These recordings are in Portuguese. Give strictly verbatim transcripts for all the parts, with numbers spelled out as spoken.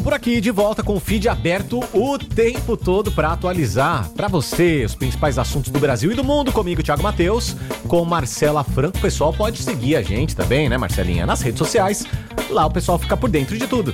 por aqui, de volta com o feed aberto o tempo todo para atualizar para você os principais assuntos do Brasil e do mundo. Comigo, Thiago Matheus, com Marcela Franco. O pessoal pode seguir a gente também, né, Marcelinha? Nas redes sociais. Lá o pessoal fica por dentro de tudo.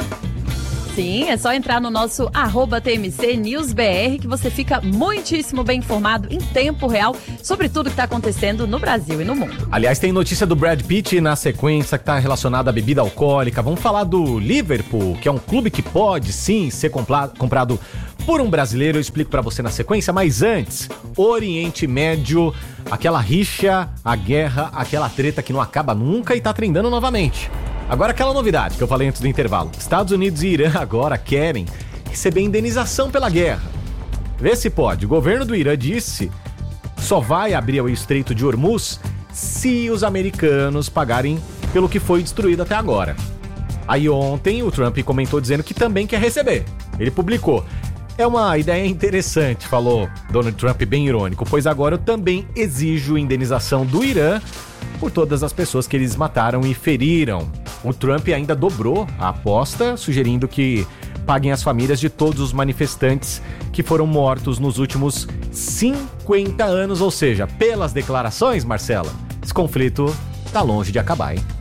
Sim, é só entrar no nosso arroba T M C News B R que você fica muitíssimo bem informado em tempo real sobre tudo que está acontecendo no Brasil e no mundo. Aliás, tem notícia do Brad Pitt na sequência que está relacionada à bebida alcoólica. Vamos falar do Liverpool, que é um clube que pode sim ser compla- comprado por um brasileiro. Eu explico para você na sequência, mas antes, Oriente Médio, aquela rixa, a guerra, aquela treta que não acaba nunca e tá trendando novamente. Agora aquela novidade que eu falei antes do intervalo. Estados Unidos e Irã agora querem receber indenização pela guerra. Vê se pode. O governo do Irã disse que só vai abrir o Estreito de Hormuz se os americanos pagarem pelo que foi destruído até agora. Aí ontem o Trump comentou dizendo que também quer receber. Ele publicou: é uma ideia interessante, falou Donald Trump bem irônico, pois agora eu também exijo indenização do Irã por todas as pessoas que eles mataram e feriram. O Trump ainda dobrou a aposta, sugerindo que paguem as famílias de todos os manifestantes que foram mortos nos últimos cinquenta anos. Ou seja, pelas declarações, Marcela, esse conflito tá longe de acabar, hein?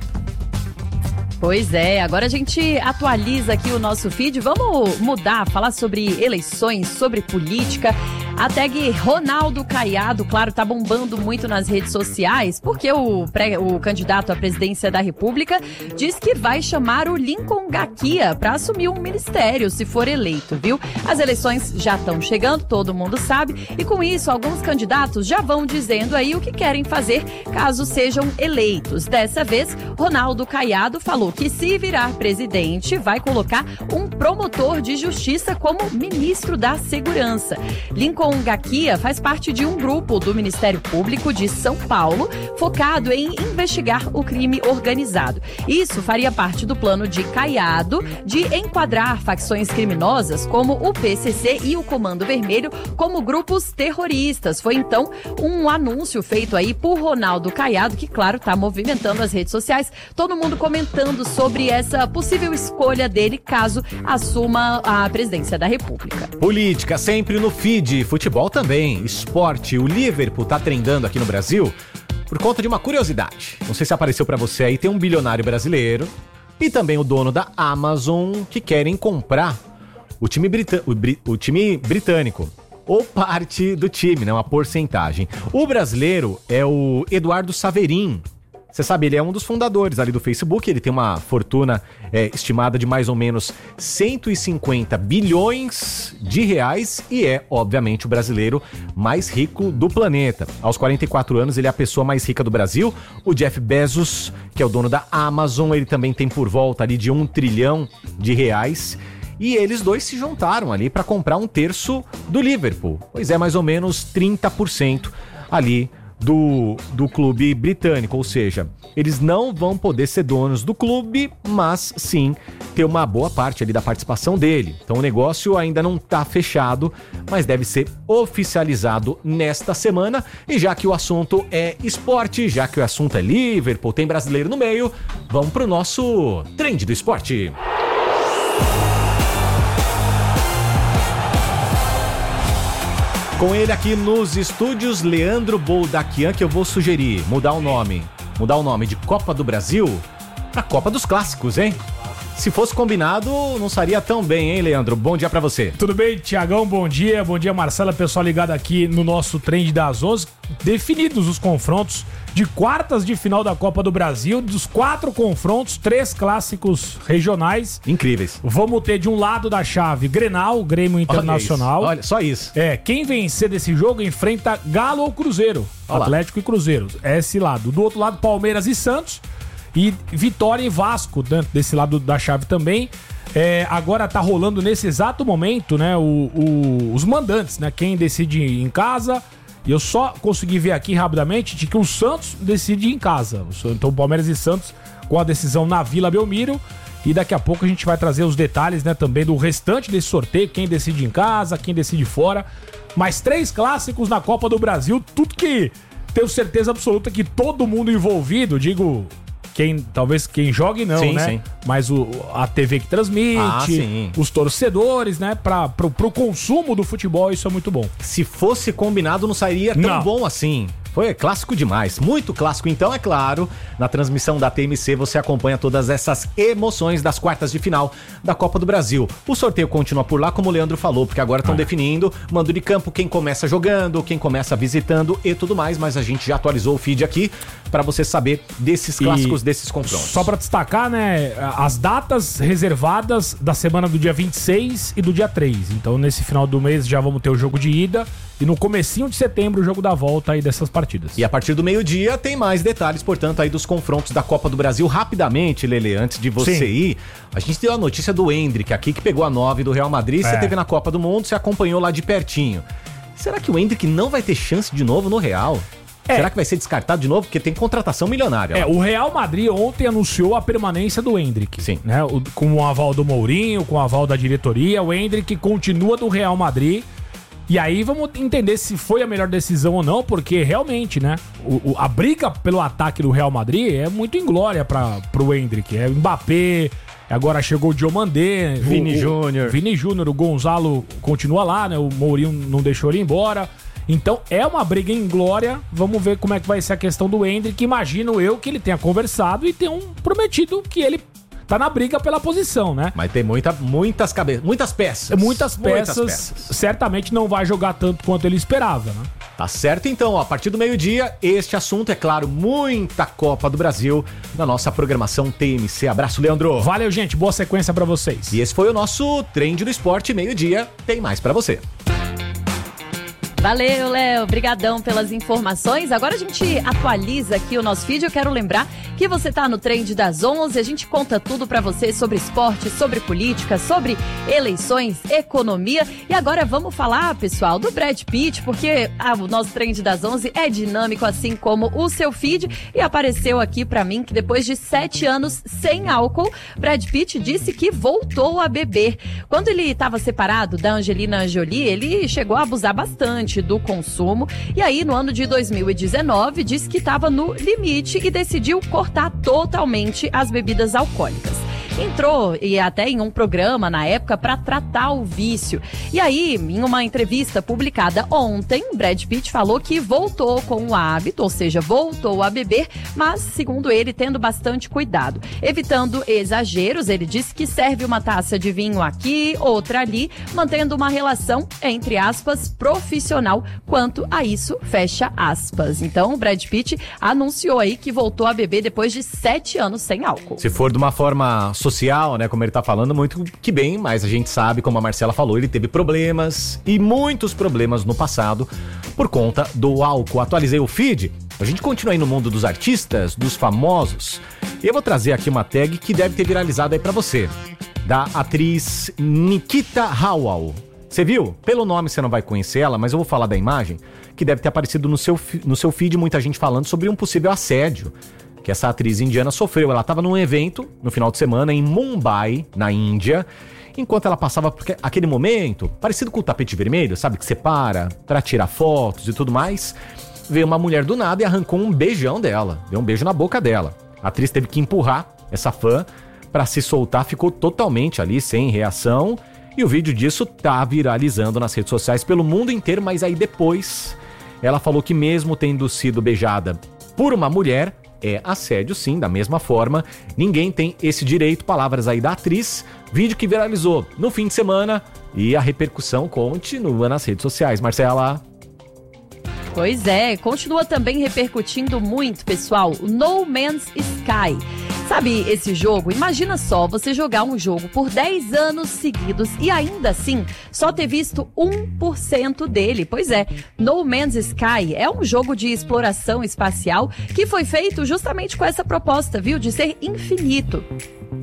Pois é, agora a gente atualiza aqui o nosso feed. Vamos mudar, falar sobre eleições, sobre política. A tag Ronaldo Caiado, claro, tá bombando muito nas redes sociais, porque o, pré, o candidato à presidência da República diz que vai chamar o Lincoln Gaquia para assumir um ministério, se for eleito, viu? As eleições já estão chegando, todo mundo sabe, e com isso, alguns candidatos já vão dizendo aí o que querem fazer caso sejam eleitos. Dessa vez, Ronaldo Caiado falou que se virar presidente, vai colocar um promotor de justiça como ministro da Segurança. Lincoln Gaquia faz parte de um grupo do Ministério Público de São Paulo focado em investigar o crime organizado. Isso faria parte do plano de Caiado de enquadrar facções criminosas como o P C C e o Comando Vermelho como grupos terroristas. Foi então um anúncio feito aí por Ronaldo Caiado, que claro, está movimentando as redes sociais, todo mundo comentando sobre essa possível escolha dele caso assuma a presidência da República. Política sempre no feed, futebol também, esporte. O Liverpool tá trendando aqui no Brasil por conta de uma curiosidade. Não sei se apareceu pra você aí, tem um bilionário brasileiro e também o dono da Amazon que querem comprar o time, brita- o bri- o time britânico. Ou parte do time, né? Uma porcentagem. O brasileiro é o Eduardo Saverin. Você sabe, ele é um dos fundadores ali do Facebook, ele tem uma fortuna é, estimada de mais ou menos cento e cinquenta bilhões de reais e é, obviamente, o brasileiro mais rico do planeta. Aos quarenta e quatro anos, ele é a pessoa mais rica do Brasil. O Jeff Bezos, que é o dono da Amazon, ele também tem por volta ali de um trilhão de reais. E eles dois se juntaram ali para comprar um terço do Liverpool. Pois é, mais ou menos trinta por cento ali Do, do clube britânico, ou seja, eles não vão poder ser donos do clube, mas sim ter uma boa parte ali da participação dele. Então o negócio ainda não está fechado, mas deve ser oficializado nesta semana. E já que o assunto é esporte, já que o assunto é Liverpool, tem brasileiro no meio, vamos pro nosso trend do esporte. Com ele aqui nos estúdios, Leandro Boldaquian, que eu vou sugerir mudar o nome. Mudar o nome de Copa do Brasil pra Copa dos Clássicos, hein? Se fosse combinado, não estaria tão bem, hein, Leandro? Bom dia pra você. Tudo bem, Tiagão? Bom dia. Bom dia, Marcela. Pessoal ligado aqui no nosso trend das onze. Definidos os confrontos de quartas de final da Copa do Brasil. Dos quatro confrontos, três clássicos regionais. Incríveis. Vamos ter de um lado da chave Grenal, Grêmio Internacional. Olha, Olha só isso. É, quem vencer desse jogo enfrenta Galo ou Cruzeiro. Olha Atlético lá. E Cruzeiro. É esse lado. Do outro lado, Palmeiras e Santos. E Vitória e Vasco, dentro desse lado da chave também. É, agora tá rolando nesse exato momento, né, o, o, os mandantes, né? Quem decide em casa. E eu só consegui ver aqui rapidamente de que o Santos decide em casa. Então Palmeiras e Santos com a decisão na Vila Belmiro. E daqui a pouco a gente vai trazer os detalhes, né, também do restante desse sorteio. Quem decide em casa, quem decide fora. Mais três clássicos na Copa do Brasil. Tudo que tenho certeza absoluta que todo mundo envolvido, digo... quem, talvez quem jogue não, sim, né? Sim. Mas o, a T V que transmite, ah, os torcedores, né? Pra, pro, pro consumo do futebol, isso é muito bom. Se fosse combinado, não sairia tão não. bom assim. Foi clássico demais, muito clássico. Então, é claro, na transmissão da T M C você acompanha todas essas emoções das quartas de final da Copa do Brasil. O sorteio continua por lá, como o Leandro falou, porque agora estão ah. definindo mando de campo, quem começa jogando, quem começa visitando e tudo mais, mas a gente já atualizou o feed aqui para você saber desses clássicos, e desses confrontos. Só para destacar, né, as datas reservadas da semana do dia vinte e seis e do dia três. Então, nesse final do mês já vamos ter o jogo de ida e no comecinho de setembro o jogo da volta aí dessas partidas. E a partir do meio-dia tem mais detalhes, portanto, aí dos confrontos da Copa do Brasil. Rapidamente, Lelê, antes de você Sim. ir, a gente deu a notícia do Endrick aqui, que pegou a nove do Real Madrid. É. Você teve na Copa do Mundo, você acompanhou lá de pertinho. Será que o Endrick não vai ter chance de novo no Real? É. Será que vai ser descartado de novo? Porque tem contratação milionária. É, ó. O Real Madrid ontem anunciou a permanência do Endrick. Sim. Né? O, com o aval do Mourinho, com o aval da diretoria, o Endrick continua do Real Madrid. E aí vamos entender se foi a melhor decisão ou não, porque realmente, né, o, o, a briga pelo ataque do Real Madrid é muito inglória para pro Endrick. É Mbappé, agora chegou o Diomandé, Vini Júnior. Vini Júnior, o Gonzalo continua lá, né, o Mourinho não deixou ele embora. Então é uma briga inglória. Vamos ver como é que vai ser a questão do Endrick. Imagino eu que ele tenha conversado e tenha um prometido que ele tá na briga pela posição, né? Mas tem muita, muitas cabeças, muitas peças. Muitas peças, muitas peças. Certamente não vai jogar tanto quanto ele esperava, né? Tá certo, então, ó, a partir do meio-dia, este assunto, é claro, muita Copa do Brasil na nossa programação T M C. Abraço, Leandro. Valeu, gente. Boa sequência pra vocês. E esse foi o nosso Trend do Esporte, meio-dia. Tem mais pra você. Valeu, Léo. Obrigadão pelas informações. Agora a gente atualiza aqui o nosso feed. Eu quero lembrar que você tá no Trend das onze. A gente conta tudo pra você sobre esporte, sobre política, sobre eleições, economia. E agora vamos falar, pessoal, do Brad Pitt, porque ah, o nosso Trend das onze é dinâmico, assim como o seu feed. E apareceu aqui pra mim que depois de sete anos sem álcool, Brad Pitt disse que voltou a beber. Quando ele estava separado da Angelina Jolie, ele chegou a abusar bastante do consumo, e aí no ano de dois mil e dezenove disse que estava no limite e decidiu cortar totalmente as bebidas alcoólicas. Entrou e até em um programa na época para tratar o vício. E aí, em uma entrevista publicada ontem, Brad Pitt falou que voltou com o hábito, ou seja, voltou a beber, mas, segundo ele, tendo bastante cuidado. Evitando exageros, ele disse que serve uma taça de vinho aqui, outra ali, mantendo uma relação, entre aspas, profissional, quanto a isso, fecha aspas. Então, o Brad Pitt anunciou aí que voltou a beber depois de sete anos sem álcool. Se for de uma forma social, né, como ele tá falando, muito que bem, mas a gente sabe, como a Marcela falou, ele teve problemas e muitos problemas no passado por conta do álcool. Atualizei o feed, a gente continua aí no mundo dos artistas, dos famosos, e eu vou trazer aqui uma tag que deve ter viralizado aí pra você, da atriz Nikita Howell. Você viu? Pelo nome você não vai conhecer ela, mas eu vou falar da imagem que deve ter aparecido no seu, no seu feed, muita gente falando sobre um possível assédio que essa atriz indiana sofreu. Ela estava num evento no final de semana em Mumbai, na Índia, enquanto ela passava por aquele momento, parecido com o tapete vermelho, sabe, que você para pra tirar fotos e tudo mais, veio uma mulher do nada e arrancou um beijão dela, deu um beijo na boca dela. A atriz teve que empurrar essa fã pra se soltar, ficou totalmente ali, sem reação, e o vídeo disso tá viralizando nas redes sociais pelo mundo inteiro, mas aí depois ela falou que mesmo tendo sido beijada por uma mulher, é assédio sim, da mesma forma, ninguém tem esse direito, palavras aí da atriz, vídeo que viralizou no fim de semana e a repercussão continua nas redes sociais. Marcela? Pois é, continua também repercutindo muito, pessoal, o No Man's Sky. Sabe esse jogo? Imagina só, você jogar um jogo por dez anos seguidos e ainda assim só ter visto um por cento dele. Pois é, No Man's Sky é um jogo de exploração espacial que foi feito justamente com essa proposta, viu? De ser infinito.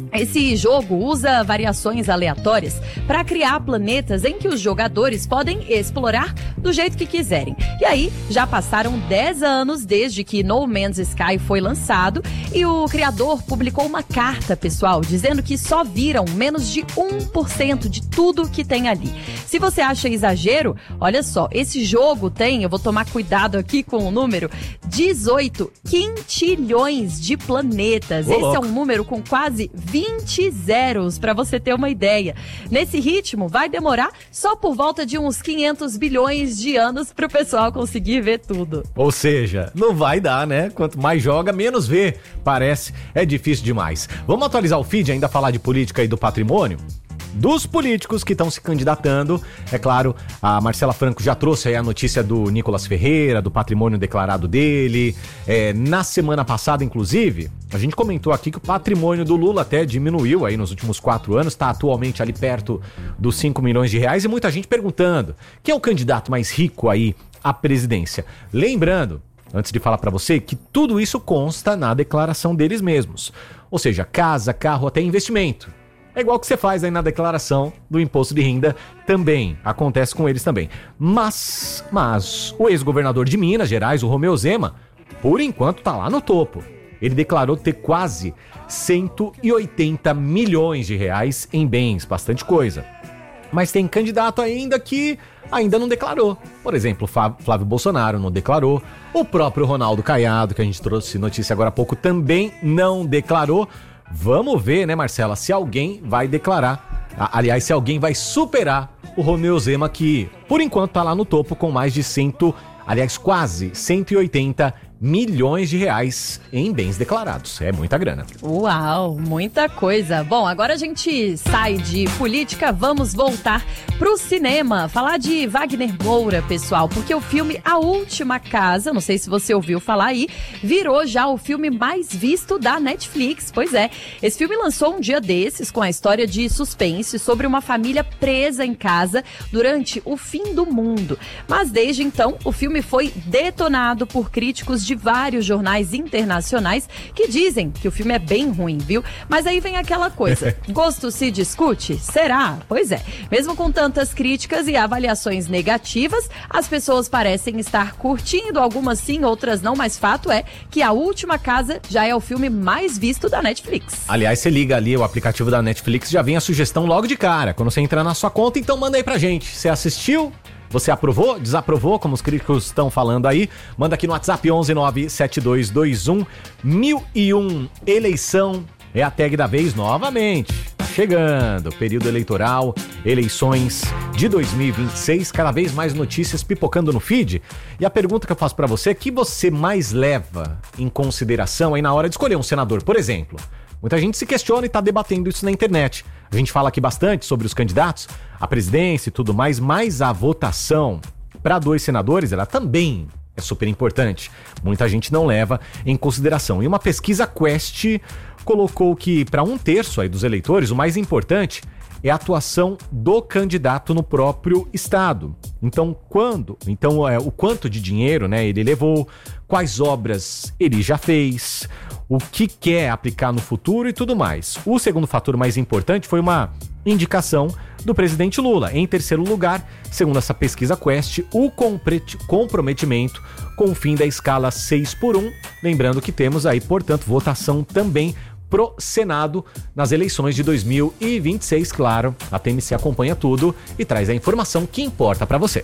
Esse jogo usa variações aleatórias para criar planetas em que os jogadores podem explorar do jeito que quiserem. E aí, já passaram dez anos desde que No Man's Sky foi lançado e o criador publicou uma carta, pessoal, dizendo que só viram menos de um por cento de tudo que tem ali. Se você acha exagero, olha só, esse jogo tem, eu vou tomar cuidado aqui com o número, dezoito quintilhões de planetas. Ô, Esse louco. é um número com quase vinte zeros, para você ter uma ideia. Nesse ritmo, vai demorar só por volta de uns quinhentos bilhões de anos para o pessoal conseguir ver tudo. Ou seja, não vai dar, né? Quanto mais joga, menos vê. Parece, é difícil demais. Vamos atualizar o feed, ainda falar de política e do patrimônio? Dos políticos que estão se candidatando, é claro, a Marcela Franco já trouxe aí a notícia do Nicolas Ferreira, do patrimônio declarado dele. É, na semana passada, inclusive, a gente comentou aqui que o patrimônio do Lula até diminuiu aí nos últimos quatro anos, está atualmente ali perto dos cinco milhões de reais, e muita gente perguntando, quem é o candidato mais rico aí à presidência? Lembrando, antes de falar pra você, que tudo isso consta na declaração deles mesmos. Ou seja, casa, carro, até investimento. É igual que você faz aí na declaração do imposto de renda, também acontece com eles também. Mas, mas o ex-governador de Minas Gerais, o Romeu Zema, por enquanto tá lá no topo. Ele declarou ter quase cento e oitenta milhões de reais em bens, bastante coisa. Mas tem candidato ainda que ainda não declarou. Por exemplo, Flávio Bolsonaro não declarou. O próprio Ronaldo Caiado, que a gente trouxe notícia agora há pouco, também não declarou. Vamos ver, né, Marcela, se alguém vai declarar. Aliás, se alguém vai superar o Romeu Zema, que por enquanto tá lá no topo com mais de cento, aliás, quase cento e oitenta milhões de reais em bens declarados. É muita grana. Uau, muita coisa. Bom, agora a gente sai de política, vamos voltar pro cinema. Falar de Wagner Moura, pessoal, porque o filme A Última Casa, não sei se você ouviu falar aí, virou já o filme mais visto da Netflix. Pois é, esse filme lançou um dia desses com a história de suspense sobre uma família presa em casa durante o fim do mundo. Mas desde então, o filme foi detonado por críticos de vários jornais internacionais que dizem que o filme é bem ruim, viu? Mas aí vem aquela coisa, gosto se discute? Será? Pois é, mesmo com tantas críticas e avaliações negativas, as pessoas parecem estar curtindo, algumas sim, outras não, mas fato é que A Última Casa já é o filme mais visto da Netflix. Aliás, você liga ali o aplicativo da Netflix, já vem a sugestão logo de cara, quando você entrar na sua conta, então manda aí pra gente. Você assistiu? Você aprovou? Desaprovou? Como os críticos estão falando aí? Manda aqui no WhatsApp onze nove sete dois dois um mil e um. Eleição é a tag da vez novamente. Tá chegando, período eleitoral, eleições de dois mil e vinte e seis, cada vez mais notícias pipocando no feed. E a pergunta que eu faço pra você é: que você mais leva em consideração aí na hora de escolher um senador, por exemplo? Muita gente se questiona e tá debatendo isso na internet. A gente fala aqui bastante sobre os candidatos, a presidência e tudo mais, mas a votação para dois senadores, ela também é super importante. Muita gente não leva em consideração. E uma pesquisa Quest colocou que para um terço aí dos eleitores, o mais importante é a atuação do candidato no próprio estado. Então, quando, então é, o quanto de dinheiro, né, ele levou, quais obras ele já fez, o que quer aplicar no futuro e tudo mais. O segundo fator mais importante foi uma indicação do presidente Lula. Em terceiro lugar, segundo essa pesquisa Quest, o comprometimento com o fim da escala seis por um. Lembrando que temos aí, portanto, votação também pro Senado nas eleições de dois mil e vinte e seis, claro. A T M C acompanha tudo e traz a informação que importa para você.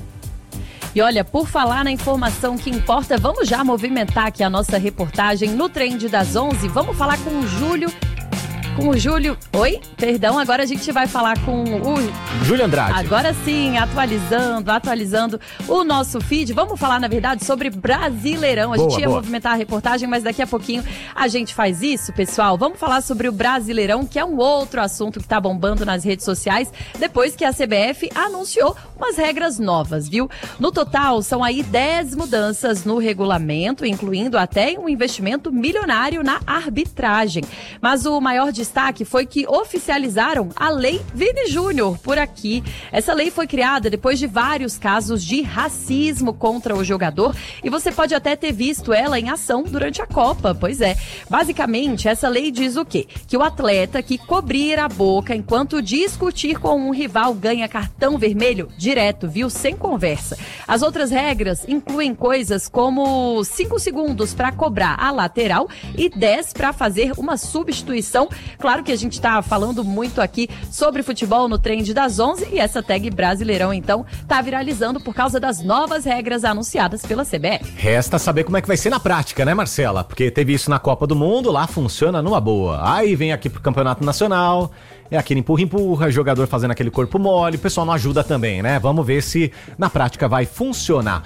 E olha, por falar na informação que importa, vamos já movimentar aqui a nossa reportagem no Trend das onze. Vamos falar com o Júlio. Com o Júlio... Oi? Perdão, agora a gente vai falar com o... Júlio Andrade. Agora sim, atualizando, atualizando o nosso feed. Vamos falar, na verdade, sobre Brasileirão. A Boa, gente ia boa. movimentar a reportagem, mas daqui a pouquinho a gente faz isso, pessoal. Vamos falar sobre o Brasileirão, que é um outro assunto que tá bombando nas redes sociais, depois que a C B F anunciou umas regras novas, viu? No total, são aí dez mudanças no regulamento, incluindo até um investimento milionário na arbitragem. Mas o maior destaque destaque foi que oficializaram a Lei Vini Júnior por aqui. Essa lei foi criada depois de vários casos de racismo contra o jogador e você pode até ter visto ela em ação durante a Copa. Pois é. Basicamente, essa lei diz o quê? Que o atleta que cobrir a boca enquanto discutir com um rival ganha cartão vermelho direto, viu? Sem conversa. As outras regras incluem coisas como cinco segundos para cobrar a lateral e dez para fazer uma substituição. Claro que a gente está falando muito aqui sobre futebol no Trend das onze e essa tag Brasileirão, então, tá viralizando por causa das novas regras anunciadas pela C B F. Resta saber como é que vai ser na prática, né, Marcela? Porque teve isso na Copa do Mundo, lá funciona numa boa. Aí vem aqui pro Campeonato Nacional, é aquele empurra-empurra, jogador fazendo aquele corpo mole, o pessoal não ajuda também, né? Vamos ver se na prática vai funcionar.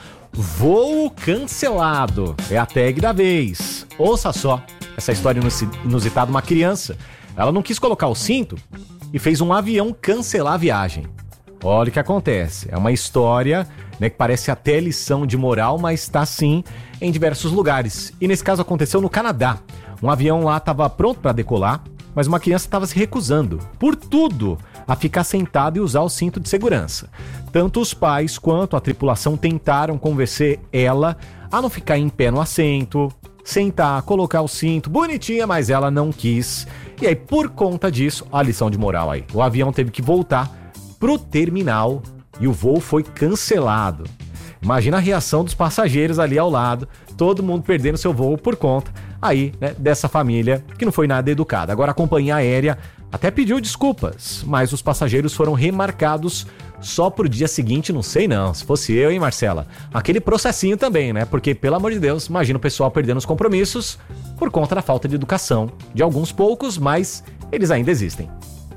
Voo cancelado, é a tag da vez. Ouça só, essa história inusitada, uma criança, ela não quis colocar o cinto e fez um avião cancelar a viagem. Olha o que acontece, é uma história, né, que parece até lição de moral, mas está sim em diversos lugares. E nesse caso aconteceu no Canadá. Um avião lá estava pronto para decolar, mas uma criança estava se recusando, por tudo, a ficar sentada e usar o cinto de segurança. Tanto os pais quanto a tripulação tentaram convencer ela a não ficar em pé no assento, sentar, colocar o cinto, bonitinha, mas ela não quis. E aí, por conta disso, a lição de moral aí, o avião teve que voltar pro terminal e o voo foi cancelado. Imagina a reação dos passageiros ali ao lado, todo mundo perdendo seu voo por conta aí, né, dessa família que não foi nada educada. Agora a companhia aérea até pediu desculpas, mas os passageiros foram remarcados só pro dia seguinte, não sei não. Se fosse eu, hein, Marcela? Aquele processinho também, né? Porque, pelo amor de Deus, imagina o pessoal perdendo os compromissos por conta da falta de educação de alguns poucos, mas eles ainda existem.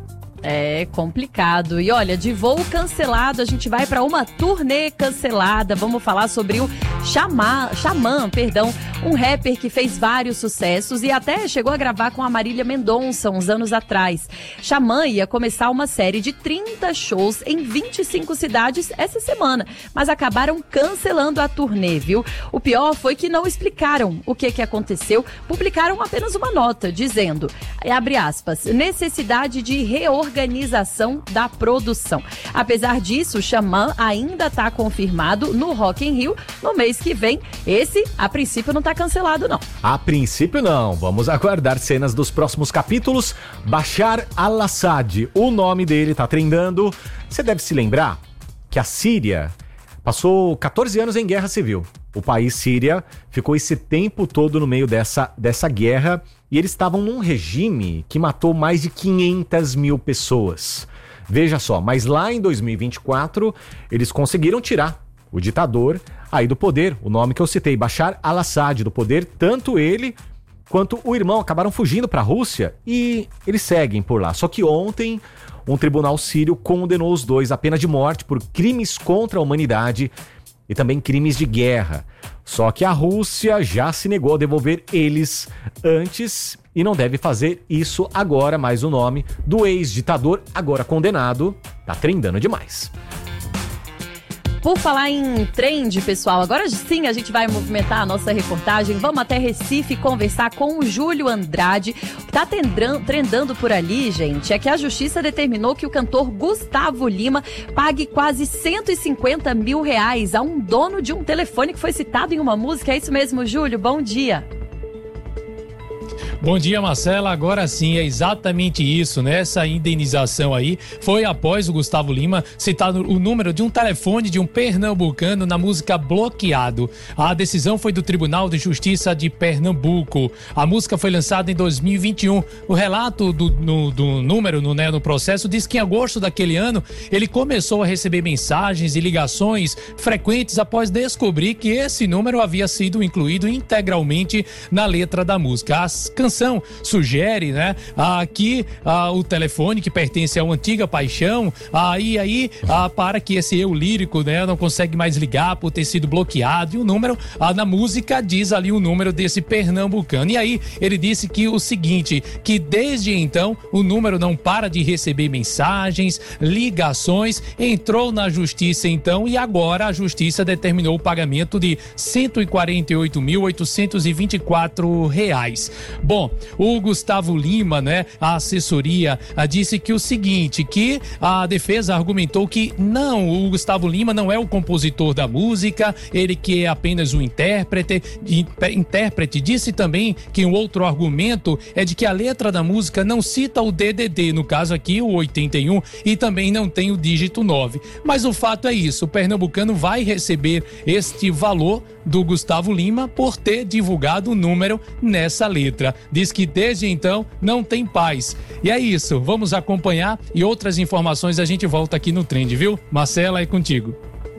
É complicado. E olha, de voo cancelado, a gente vai para uma turnê cancelada. Vamos falar sobre o Xamã, Xamã, perdão, um rapper que fez vários sucessos e até chegou a gravar com a Marília Mendonça uns anos atrás. Xamã ia começar uma série de trinta shows em vinte e cinco cidades essa semana, mas acabaram cancelando a turnê, viu? O pior foi que não explicaram o que que aconteceu, publicaram apenas uma nota dizendo, abre aspas, necessidade de reorganização organização da produção. Apesar disso, o Xamã ainda está confirmado no Rock in Rio no mês que vem. Esse, a princípio, não está cancelado, não. A princípio, não. Vamos aguardar cenas dos próximos capítulos. Bashar al-Assad, o nome dele está trendando. Você deve se lembrar que a Síria passou catorze anos em guerra civil. O país Síria ficou esse tempo todo no meio dessa, dessa guerra e eles estavam num regime que matou mais de quinhentas mil pessoas. Veja só, mas lá em dois mil e vinte e quatro eles conseguiram tirar o ditador aí do poder, o nome que eu citei, Bashar al-Assad, do poder. Tanto ele quanto o irmão acabaram fugindo para a Rússia e eles seguem por lá. Só que ontem um tribunal sírio condenou os dois à pena de morte por crimes contra a humanidade e também crimes de guerra. Só que a Rússia já se negou a devolver eles antes e não deve fazer isso agora, mas o nome do ex-ditador, agora condenado, tá trendando demais. Por falar em trend, pessoal, agora sim a gente vai movimentar a nossa reportagem. Vamos até Recife conversar com o Júlio Andrade. O que tá trendando por ali, gente, é que a justiça determinou que o cantor Gustavo Lima pague quase cento e cinquenta mil reais a um dono de um telefone que foi citado em uma música. É isso mesmo, Júlio? Bom dia. Bom dia, Marcela. Agora sim, é exatamente isso, né? Essa indenização aí foi após o Gustavo Lima citar o número de um telefone de um pernambucano na música Bloqueado. A decisão foi do Tribunal de Justiça de Pernambuco. A música foi lançada em dois mil e vinte e um. O relato do, no, do número no, né, no processo diz que em agosto daquele ano ele começou a receber mensagens e ligações frequentes após descobrir que esse número havia sido incluído integralmente na letra da música. As canção sugere, né, que ah, o telefone que pertence a uma antiga paixão, ah, e aí ah, para que esse eu lírico, né, não consegue mais ligar por ter sido bloqueado, e o número ah, na música diz ali o número desse pernambucano. E aí ele disse que o seguinte, que desde então o número não para de receber mensagens, ligações, entrou na justiça então e agora a justiça determinou o pagamento de cento e quarenta e oito mil oitocentos e vinte e quatro reais. Bom, Bom, o Gustavo Lima, né, a assessoria, a, disse que o seguinte, que a defesa argumentou que não, o Gustavo Lima não é o compositor da música, ele que é apenas um intérprete, intérprete. Disse também que um outro argumento é de que a letra da música não cita o D D D, no caso aqui o oitenta e um, e também não tem o dígito nove. Mas o fato é isso, o pernambucano vai receber este valor do Gustavo Lima por ter divulgado o número nessa letra. Diz que desde então não tem paz. E é isso, vamos acompanhar e outras informações a gente volta aqui no Trend, viu? Marcela, é contigo.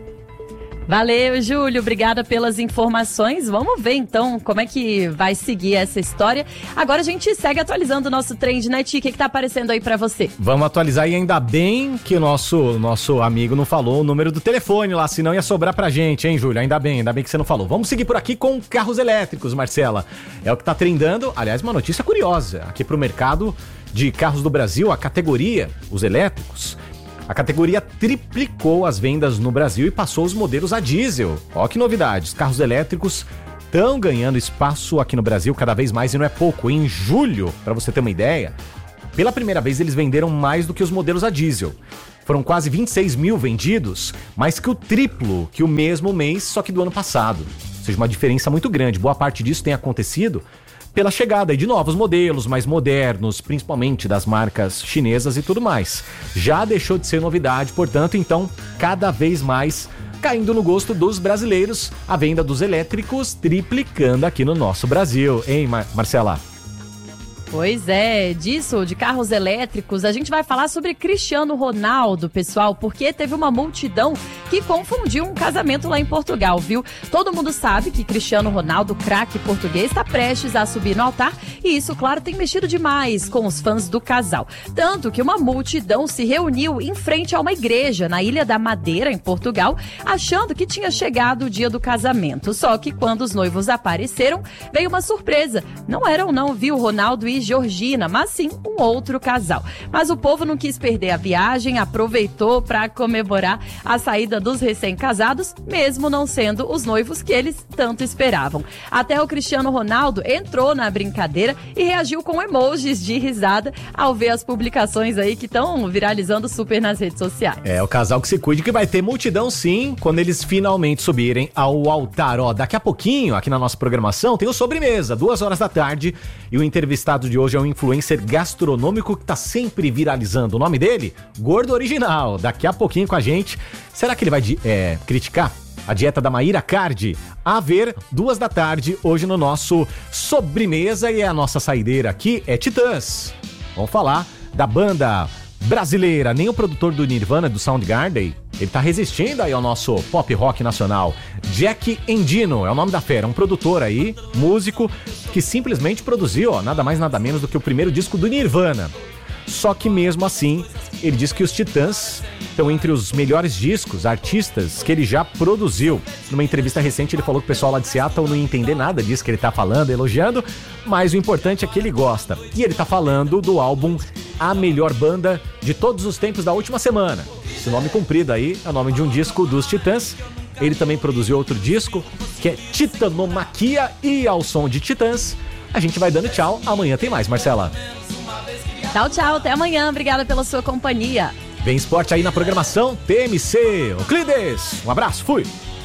Valeu, Júlio, obrigada pelas informações. Vamos ver então como é que vai seguir essa história. Agora a gente segue atualizando o nosso Trend, né, Ti? O que que tá aparecendo aí pra você? Vamos atualizar e ainda bem que o nosso, nosso amigo não falou o número do telefone lá, senão ia sobrar pra gente, hein, Júlio? Ainda bem, ainda bem que você não falou. Vamos seguir por aqui com carros elétricos, Marcela. É o que tá trendando, aliás, uma notícia curiosa. Aqui pro mercado de carros do Brasil, a categoria, os elétricos, a categoria triplicou as vendas no Brasil e passou os modelos a diesel. Ó que novidade, os carros elétricos estão ganhando espaço aqui no Brasil cada vez mais e não é pouco. Em julho, para você ter uma ideia, pela primeira vez eles venderam mais do que os modelos a diesel. Foram quase vinte e seis mil vendidos, mais que o triplo que o mesmo mês, só que do ano passado. Ou seja, uma diferença muito grande. Boa parte disso tem acontecido pela chegada de novos modelos mais modernos, principalmente das marcas chinesas e tudo mais. Já deixou de ser novidade, portanto, então, cada vez mais caindo no gosto dos brasileiros, a venda dos elétricos triplicando aqui no nosso Brasil. Hein, Mar- Marcela? Pois é, disso, de carros elétricos, a gente vai falar sobre Cristiano Ronaldo, pessoal, porque teve uma multidão que confundiu um casamento lá em Portugal, viu? Todo mundo sabe que Cristiano Ronaldo, craque português, está prestes a subir no altar e isso, claro, tem mexido demais com os fãs do casal. Tanto que uma multidão se reuniu em frente a uma igreja na Ilha da Madeira, em Portugal, achando que tinha chegado o dia do casamento. Só que quando os noivos apareceram, veio uma surpresa. Não eram não, viu, Ronaldo e Georgina, mas sim um outro casal. Mas o povo não quis perder a viagem, aproveitou para comemorar a saída dos recém-casados, mesmo não sendo os noivos que eles tanto esperavam. Até o Cristiano Ronaldo entrou na brincadeira e reagiu com emojis de risada ao ver as publicações aí que estão viralizando super nas redes sociais. É, o casal que se cuide que vai ter multidão sim, quando eles finalmente subirem ao altar. Ó, daqui a pouquinho, aqui na nossa programação, tem o Sobremesa, duas horas da tarde, e o entrevistado de hoje é um influencer gastronômico que tá sempre viralizando. O nome dele? Gordo Original. Daqui a pouquinho com a gente. Será que ele vai é, criticar a dieta da Maíra Cardi? A ver, duas da tarde, hoje no nosso Sobremesa. E a nossa saideira aqui é Titãs. Vamos falar da banda brasileira. Nem o produtor do Nirvana, do Soundgarden, ele tá resistindo aí ao nosso pop rock nacional. Jack Endino é o nome da fera, um produtor aí, músico, que simplesmente produziu, ó, nada mais nada menos do que o primeiro disco do Nirvana. Só que mesmo assim, ele diz que os Titãs estão entre os melhores discos, artistas que ele já produziu. Numa entrevista recente ele falou que o pessoal lá de Seattle não ia entender nada disso que ele tá falando, elogiando, mas o importante é que ele gosta. E ele tá falando do álbum A Melhor Banda de Todos os Tempos da última semana. Esse nome comprido aí é o nome de um disco dos Titãs. Ele também produziu outro disco, que é Titanomaquia, e ao som de Titãs, a gente vai dando tchau. Amanhã tem mais, Marcela. Tchau, tchau, até amanhã, obrigada pela sua companhia. Vem esporte aí na programação T M C. Euclides, um abraço, fui!